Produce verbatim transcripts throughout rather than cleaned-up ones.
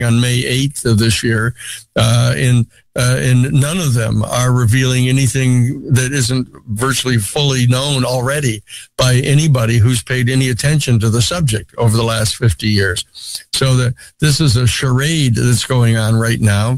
on May eighth of this year, uh, and uh, and none of them are revealing anything that isn't virtually fully known already by anybody who's paid any attention to the subject over the last fifty years. So that this is a charade that's going on right now.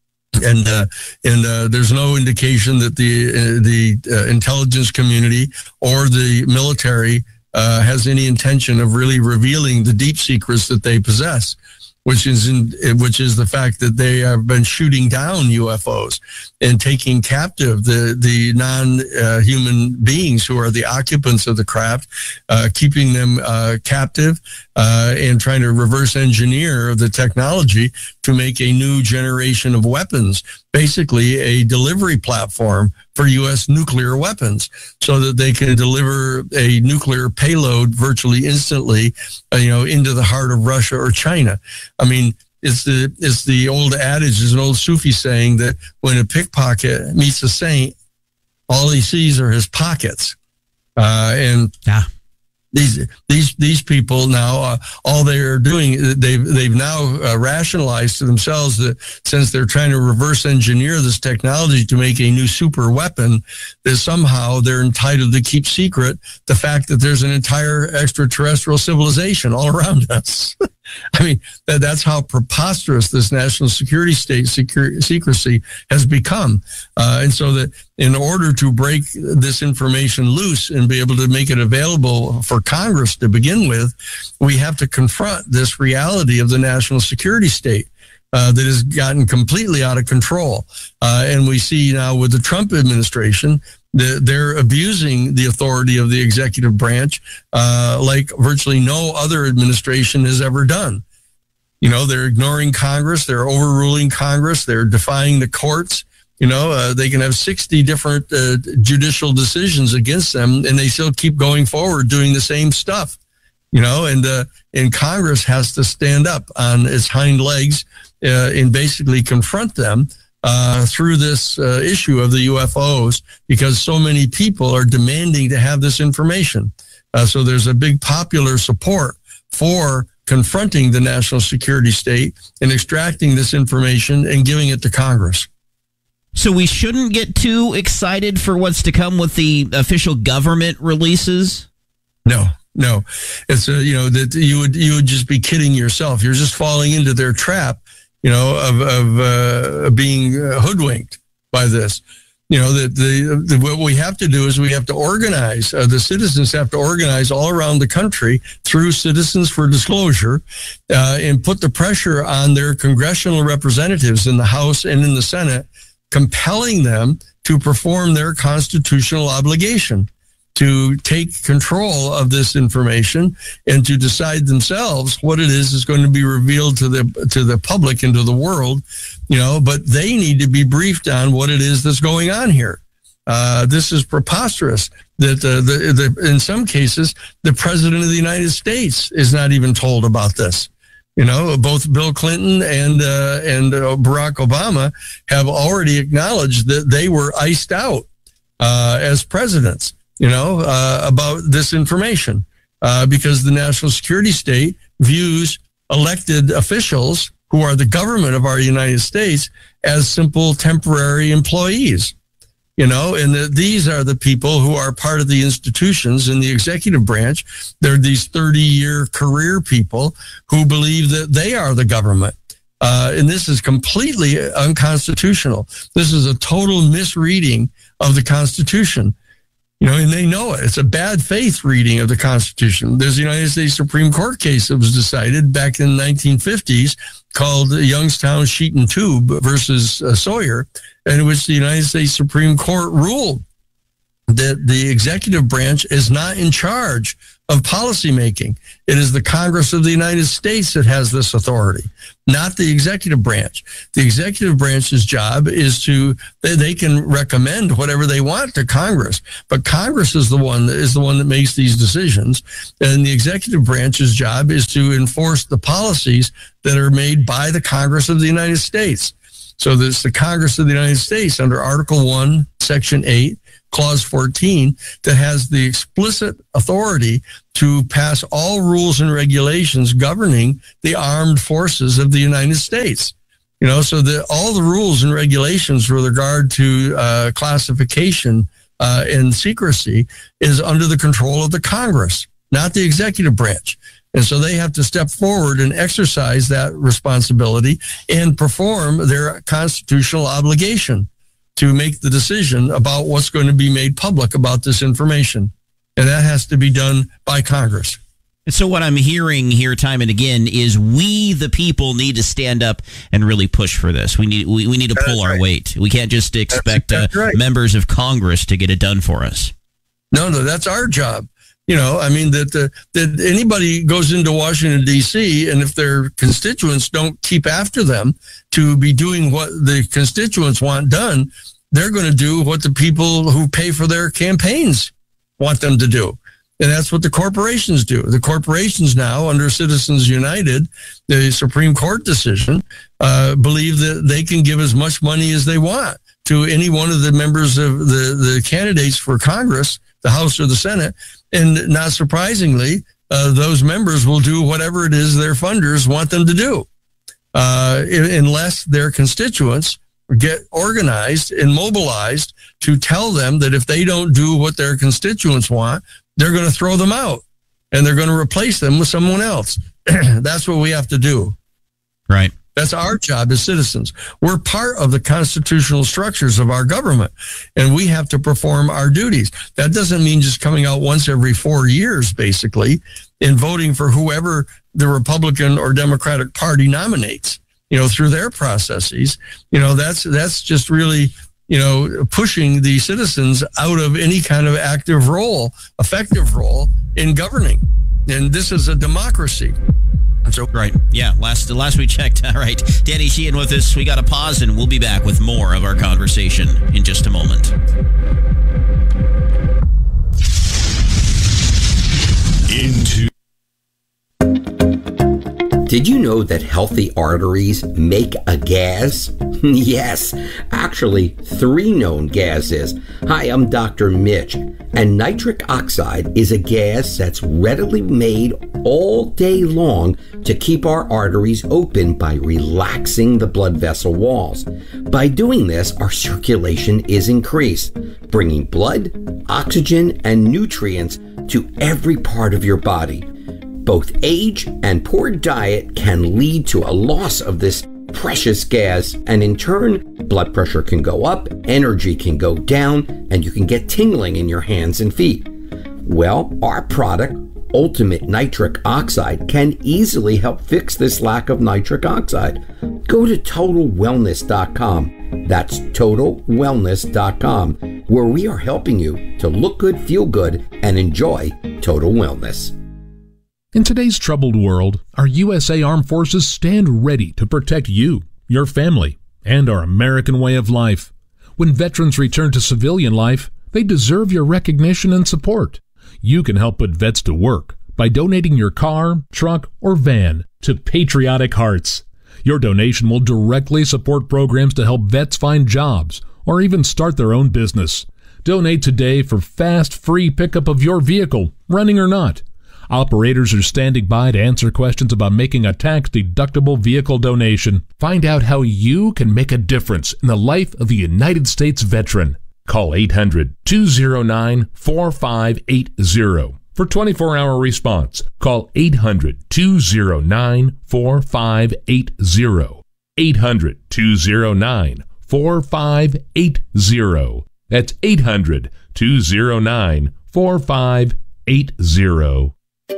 And uh, and uh, there's no indication that the uh, the uh, intelligence community or the military uh, has any intention of really revealing the deep secrets that they possess, which is in, which is the fact that they have been shooting down U F Os and taking captive the the non-human uh, beings who are the occupants of the craft, uh, keeping them uh, captive uh, and trying to reverse engineer the technology to make a new generation of weapons, basically a delivery platform for U S nuclear weapons, so that they can deliver a nuclear payload virtually instantly, uh, you know, into the heart of Russia or China. I mean, it's the it's the old adage, is an old Sufi saying that when a pickpocket meets a saint, all he sees are his pockets, uh, and yeah. These these these people now, uh, all they are doing, they've they've now uh, rationalized to themselves that since they're trying to reverse engineer this technology to make a new super weapon, that somehow they're entitled to keep secret the fact that there's an entire extraterrestrial civilization all around us. I mean, that, that's how preposterous this national security state secure, secrecy has become. Uh, and so that in order to break this information loose and be able to make it available for Congress to begin with, we have to confront this reality of the national security state uh, that has gotten completely out of control. Uh, and we see now with the Trump administration, they're abusing the authority of the executive branch uh, like virtually no other administration has ever done. You know, they're ignoring Congress. They're overruling Congress. They're defying the courts. You know, uh, they can have sixty different uh, judicial decisions against them, and they still keep going forward doing the same stuff. You know, and uh, and Congress has to stand up on its hind legs uh, and basically confront them Uh, through this uh, issue of the U F Os, because so many people are demanding to have this information. Uh, so there's a big popular support for confronting the national security state and extracting this information and giving it to Congress. So we shouldn't get too excited for what's to come with the official government releases? No. No, it's a, you know, that you would you would just be kidding yourself. You're just falling into their trap, you know, of of uh, being hoodwinked by this. You know, that the, the what we have to do is we have to organize. Uh, the citizens have to organize all around the country through Citizens for Disclosure, uh, and put the pressure on their congressional representatives in the House and in the Senate, compelling them to perform their constitutional obligation to take control of this information and to decide themselves what it is is going to be revealed to the to the public and to the world, you know, but they need to be briefed on what it is that's going on here. Uh, this is preposterous that uh, the, the, in some cases, the president of the United States is not even told about this. You know, both Bill Clinton and uh, and uh, Barack Obama have already acknowledged that they were iced out uh, as presidents, you know, uh, about this information, uh, because the national security state views elected officials who are the government of our United States as simple temporary employees, you know, and the, these are the people who are part of the institutions in the executive branch. They're these thirty-year career people who believe that they are the government. Uh, and this is completely unconstitutional. This is a total misreading of the Constitution. You know, and they know it. It's a bad faith reading of the Constitution. There's a United States Supreme Court case that was decided back in the nineteen fifties called Youngstown Sheet and Tube versus uh, Sawyer, in which the United States Supreme Court ruled that the executive branch is not in charge of policymaking. It is the Congress of the United States that has this authority, not the executive branch. The executive branch's job is to, they, they can recommend whatever they want to Congress, but Congress is the one that is the one that makes these decisions. And the executive branch's job is to enforce the policies that are made by the Congress of the United States. So there's the Congress of the United States under Article one, Section eight, Clause fourteen, that has the explicit authority to pass all rules and regulations governing the armed forces of the United States. You know, so that all the rules and regulations with regard to uh, classification uh, and secrecy is under the control of the Congress, not the executive branch. And so they have to step forward and exercise that responsibility and perform their constitutional obligation to make the decision about what's going to be made public about this information. And that has to be done by Congress. And so what I'm hearing here time and again is we, the people, need to stand up and really push for this. We need we, we need to pull our weight. We can't just expect uh, right. members of Congress to get it done for us. No, no, that's our job. You know, I mean, that, uh, that anybody goes into Washington, D C, and if their constituents don't keep after them to be doing what the constituents want done, they're going to do what the people who pay for their campaigns want them to do. And that's what the corporations do. The corporations now, under Citizens United, the Supreme Court decision, uh, believe that they can give as much money as they want to any one of the members of the, the candidates for Congress, the House or the Senate. And not surprisingly, uh, those members will do whatever it is their funders want them to do, uh, unless their constituents get organized and mobilized to tell them that if they don't do what their constituents want, they're going to throw them out and they're going to replace them with someone else. That's what we have to do. Right. That's our job as citizens. We're part of the constitutional structures of our government, and we have to perform our duties. That doesn't mean just coming out once every four years, basically, and voting for whoever the Republican or Democratic Party nominates, you know, through their processes. You know, that's that's just really, you know, pushing the citizens out of any kind of active role, effective role in governing. And this is a democracy. So, right. Yeah. Last last we checked. All right. Danny Sheehan with us. We got to pause and we'll be back with more of our conversation in just a moment. Into. Did you know that healthy arteries make a gas? Yes, actually, three known gases. Hi, I'm Doctor Mitch, and nitric oxide is a gas that's readily made all day long to keep our arteries open by relaxing the blood vessel walls. By doing this, our circulation is increased, bringing blood, oxygen, and nutrients to every part of your body. Both age and poor diet can lead to a loss of this precious gas, and in turn, blood pressure can go up, energy can go down, and you can get tingling in your hands and feet. Well, our product, Ultimate Nitric Oxide, can easily help fix this lack of nitric oxide. Go to total wellness dot com. That's total wellness dot com, where we are helping you to look good, feel good, and enjoy total wellness. In today's troubled world, our U S A Armed Forces stand ready to protect you, your family, and our American way of life. When veterans return to civilian life, they deserve your recognition and support. You can help put vets to work by donating your car, truck, or van to Patriotic Hearts. Your donation will directly support programs to help vets find jobs or even start their own business. Donate today for fast, free pickup of your vehicle, running or not. Operators are standing by to answer questions about making a tax-deductible vehicle donation. Find out how you can make a difference in the life of a United States veteran. Call eight hundred, two oh nine, four five eight oh for twenty-four hour response. Call eight hundred, two oh nine, four five eight oh. eight hundred, two oh nine, four five eight oh. That's eight hundred, two oh nine, four five eight oh.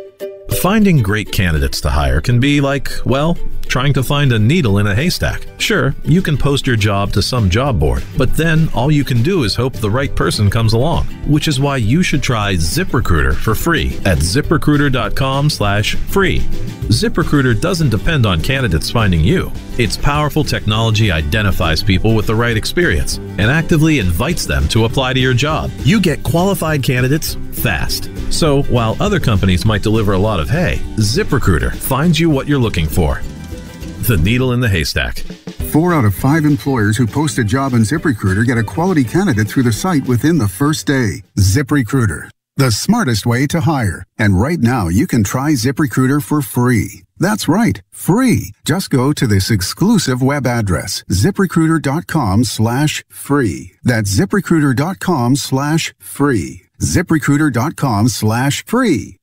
Finding great candidates to hire can be like, well, trying to find a needle in a haystack. Sure, you can post your job to some job board, but then all you can do is hope the right person comes along, which is why you should try ZipRecruiter for free at ZipRecruiter.com slash free. ZipRecruiter doesn't depend on candidates finding you. Its powerful technology identifies people with the right experience and actively invites them to apply to your job. You get qualified candidates fast. So while other companies might deliver a lot of hay, ZipRecruiter finds you what you're looking for. The needle in the haystack. Four out of five employers who post a job on ZipRecruiter get a quality candidate through the site within the first day. ZipRecruiter, the smartest way to hire. And right now, you can try ZipRecruiter for free. That's right, free. Just go to this exclusive web address, ZipRecruiter.com slash free. That's ZipRecruiter.com slash free. ZipRecruiter.com slash free.